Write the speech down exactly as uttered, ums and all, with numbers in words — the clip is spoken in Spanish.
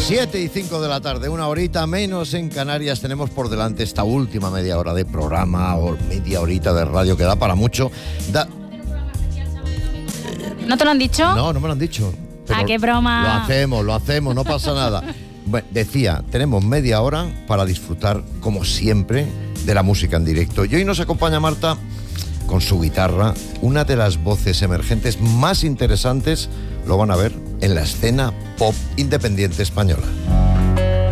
siete y cinco de la tarde, una horita menos en Canarias. Tenemos por delante esta última media hora de programa o media horita de radio que da para mucho. Da... ¿No te lo han dicho? No, no me lo han dicho. ¿A qué broma? Lo hacemos, lo hacemos, no pasa nada. Bueno, decía, tenemos media hora para disfrutar, como siempre, de la música en directo. Y hoy nos acompaña Marta con su guitarra, una de las voces emergentes más interesantes, lo van a ver, en la escena pop independiente española.